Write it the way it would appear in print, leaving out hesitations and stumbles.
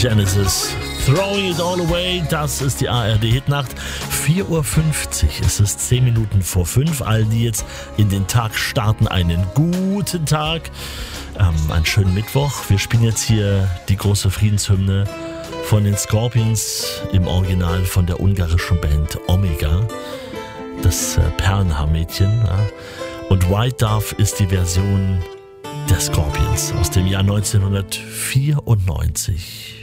Genesis, Throwing It All Away, das ist die ARD-Hitnacht. 4.50 Uhr, es ist 10 Minuten vor 5. All die jetzt in den Tag starten, einen guten Tag, einen schönen Mittwoch. Wir spielen jetzt hier die große Friedenshymne von den Scorpions, im Original von der ungarischen Band Omega, das Perlenhaarmädchen. Ja. Und White Dove ist die Version der Scorpions aus dem Jahr 1994.